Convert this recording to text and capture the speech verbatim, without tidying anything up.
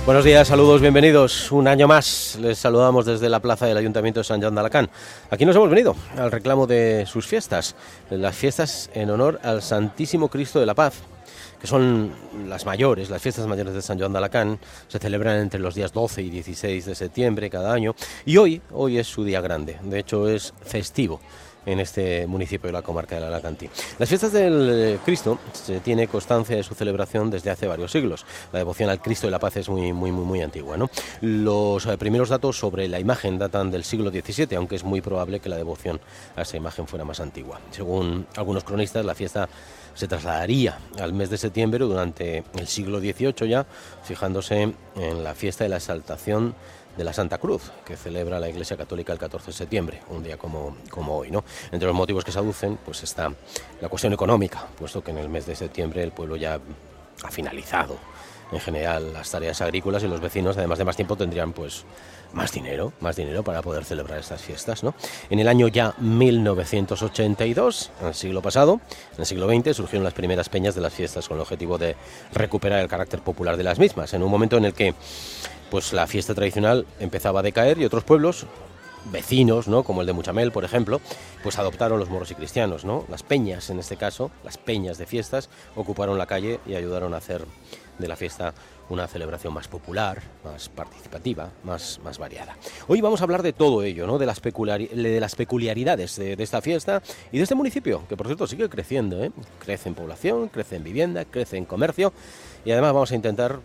Buenos días, saludos, bienvenidos. Un año más les saludamos desde la plaza del Ayuntamiento de Sant Joan d'Alacant. Aquí nos hemos venido al reclamo de sus fiestas, las fiestas en honor al Santísimo Cristo de la Paz, que son las mayores, las fiestas mayores de Sant Joan d'Alacant. Se celebran entre los días doce y dieciséis de septiembre cada año y hoy, hoy es su día grande, de hecho es festivo en este municipio de la comarca del Alacantí. Las fiestas del Cristo, se tiene constancia de su celebración desde hace varios siglos. La devoción al Cristo de la Paz es muy, muy, muy, muy antigua, ¿no? Los eh, primeros datos sobre la imagen datan del siglo diecisiete, aunque es muy probable que la devoción a esa imagen fuera más antigua. Según algunos cronistas, la fiesta se trasladaría al mes de septiembre durante el siglo dieciocho ya, fijándose en la fiesta de la exaltación de la Santa Cruz, que celebra la Iglesia Católica el catorce de septiembre, un día como, como hoy, ¿no? Entre los motivos que se aducen, pues está la cuestión económica, puesto que en el mes de septiembre el pueblo ya ha finalizado en general las tareas agrícolas y los vecinos, además de más tiempo, tendrían pues más dinero, más dinero para poder celebrar estas fiestas, ¿no? En el año ya mil novecientos ochenta y dos, en el siglo pasado, en el siglo veinte, surgieron las primeras peñas de las fiestas con el objetivo de recuperar el carácter popular de las mismas, en un momento en el que pues la fiesta tradicional empezaba a decaer y otros pueblos vecinos, ¿no?, como el de Muchamel, por ejemplo, pues adoptaron los moros y cristianos, ¿no? Las peñas, en este caso, las peñas de fiestas, ocuparon la calle y ayudaron a hacer de la fiesta una celebración más popular, más participativa, más, más variada. Hoy vamos a hablar de todo ello, ¿no?, de las, peculiari- de las peculiaridades de, de esta fiesta y de este municipio, que por cierto sigue creciendo, ¿eh? Crece en población, crece en vivienda, crece en comercio. Y además vamos a intentar